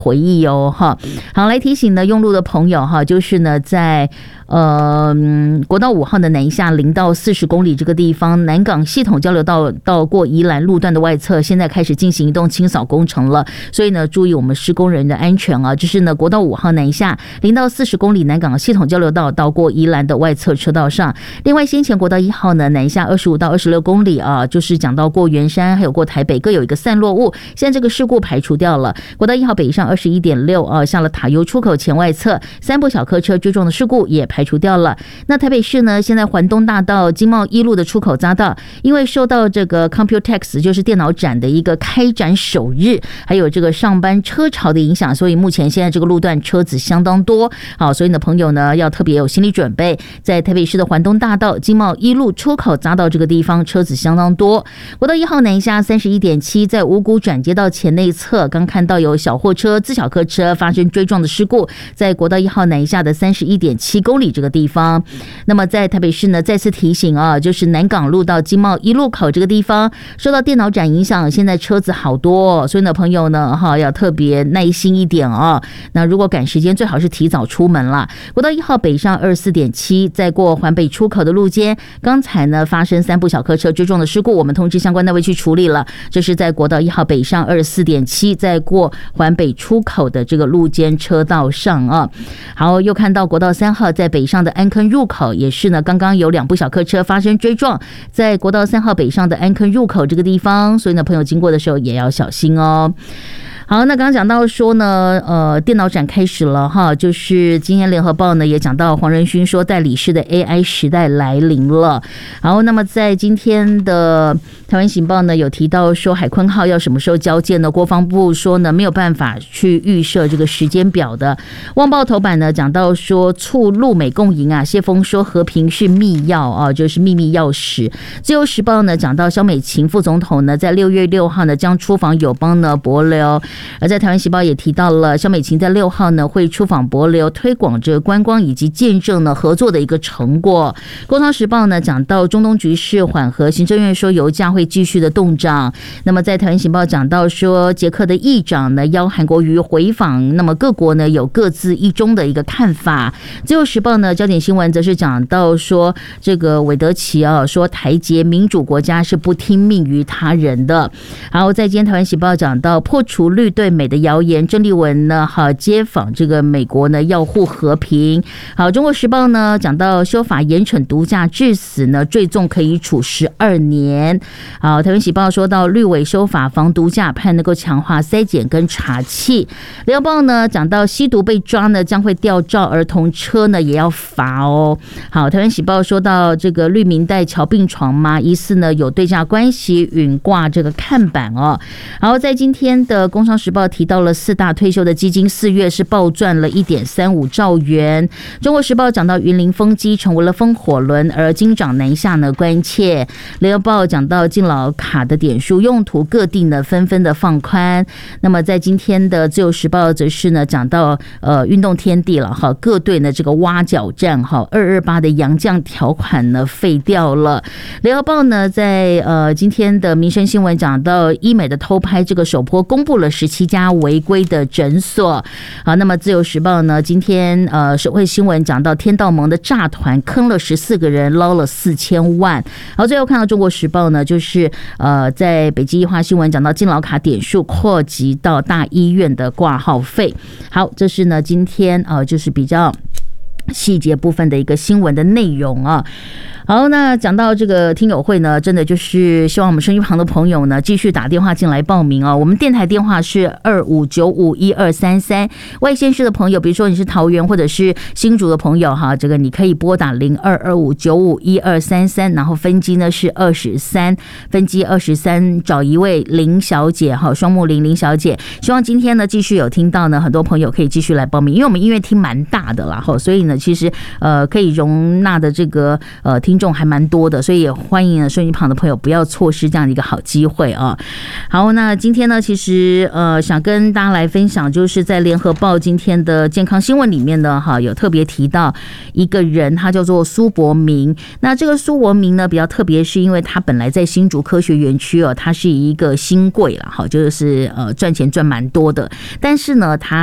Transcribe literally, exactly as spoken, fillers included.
回忆哦，哈，好，来提醒呢用路的朋友哈，就是呢在呃国道五号的南下零到四十公里这个地方，南港系统交流道到过宜兰路段的外侧，现在开始进行移动清扫工程了，所以呢注意我们施工人的安全啊，就是呢国道五号南下零到四十公里南港系统交流道到过宜兰的外侧车道上，另外先前国道一号呢南下二十五到二十六公里啊，就是讲到过圆山还有过台北各有一个散落物，现在这个事故排除掉了，国道一号北上二十一点六啊，下了塔悠出口前外侧三部小客车追撞的事故也排除掉了。那台北市呢，现在环东大道经贸一路的出口匝道，因为受到这个 Computex 就是电脑展的一个开展首日，还有这个上班车潮的影响，所以目前现在这个路段车子相当多。好，所以呢朋友呢要特别有心理准备，在台北市的环东大道经贸一路出口匝道这个地方车子相当多。国道一号南下三十一点七，在五股转接道前内侧，刚看到有小货车、自小客车发生追撞的事故，在国道一号南下的三十一点七公里这个地方。那么在台北市呢，再次提醒啊，就是南港路到经贸一路口这个地方，受到电脑展影响，现在车子好多，所以呢，朋友呢哈要特别耐心一点啊。那如果赶时间，最好是提早出门啦。国道一号北上二十四点七，在过环北出口的路肩，刚才呢发生三部小客车追撞的事故，我们通知相关单位去处理了。这是在国道一号北上二十四点七，在过环北出口的这个路肩车道上啊。好，又看到国道三号在北上的安坑入口，也是呢刚刚有两部小客车发生追撞，在国道三号北上的安坑入口这个地方，所以呢朋友经过的时候也要小心哦。好，那刚刚讲到说呢，呃，电脑展开始了哈，就是今天联合报呢也讲到黄仁勋说代理式的 A I 时代来临了。好，那么在今天的台湾行报呢有提到说海鲲号要什么时候交接呢？国防部说呢没有办法去预设这个时间表的。旺报头版呢讲到说促陆美共赢啊，谢峰说和平是密钥啊，就是秘密钥匙。自由时报呢讲到萧美琴副总统呢在六月六号呢将出访友邦呢帛琉。而在台湾时报也提到了萧美琴在六号呢会出访帛琉，推广这观光以及见证呢合作的一个成果。工商时报呢讲到中东局势缓和，行政院说油价会继续的动涨。那么在台湾时报讲到说捷克的议长呢邀韩国瑜回访，那么各国呢有各自一中的一个看法。自由时报呢焦点新闻则是讲到说这个韦德奇啊说台捷民主国家是不听命于他人的。然后在今天台湾时报讲到破除绿对美的谣言，郑丽文呢好接访这个美国呢要护和平。好，中国时报呢讲到修法严惩毒驾致死呢最重可以处十二年。好，台湾时报说到绿委修法防毒驾，判能够强化筛检跟查缉。联合报呢讲到吸毒被抓呢将会吊照，儿童车呢也要罚哦。好，台湾时报说到这个绿民带瞧病床嘛，疑似呢有对价关系，允挂这个看板哦。然后在今天的工商时报提到了四大退休的基金四月是暴赚了 一点三五兆元。中国时报讲到云林风机成为了风火轮，而金涨南下呢关切。联合报讲到敬老卡的点数用途各地呢纷纷的放宽。那么在今天的自由时报则是呢讲到呃运动天地了哈，各队呢这个挖角战哈，二二八的洋将条款呢废掉了。联合报呢在呃今天的民生新闻讲到医美的偷拍这个首波公布了十七家违规的诊所。好，那么自由时报呢今天呃社会新闻讲到天道盟的诈团坑了十四个人，捞了四千万。好，最后看到中国时报呢就是呃在北极一化新闻讲到敬老卡点数扩及到大医院的挂号费。好，这是呢今天呃就是比较细节部分的一个新闻的内容啊。好，那讲到这个听友会呢，真的就是希望我们收音旁的朋友呢继续打电话进来报名哦。我们电台电话是二五九五一二三三，外县市的朋友，比如说你是桃园或者是新竹的朋友哈，这个你可以拨打零二二五九五一二三三，然后分机呢是二十三，分机二十三，找一位林小姐哈，双木林林小姐。希望今天呢继续有听到呢，很多朋友可以继续来报名，因为我们音乐厅蛮大的啦哈，所以呢。 呢，其实呃可以容纳的这个呃听众还蛮多的，所以也欢迎呢收音机旁的朋友不要错失这样的一个好机会啊。好，那今天呢，其实呃想跟大家来分享，就是在联合报今天的健康新闻里面呢，哈有特别提到一个人，他叫做苏博明。那这个苏博明呢比较特别，是因为他本来在新竹科学园区哦，他是一个新贵啦，好就是呃赚钱赚蛮多的，但是呢他